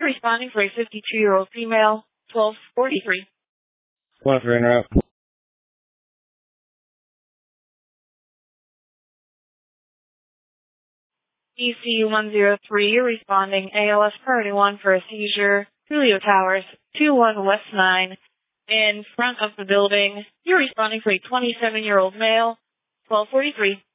You're responding for a 52-year-old female, 1243. What for interrupt? ECU-103, you're responding ALS priority 1 for a seizure, Julio Towers, 21 West 9, in front of the building. You're responding for a 27-year-old male, 1243.